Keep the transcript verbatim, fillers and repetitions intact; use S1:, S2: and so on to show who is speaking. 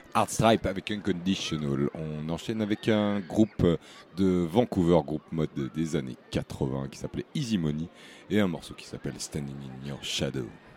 S1: Hard Stripe avec Unconditional. On enchaîne avec un groupe de Vancouver, groupe mode des années quatre-vingts qui s'appelait Easy Money et un morceau qui s'appelle Standing in Your Shadow.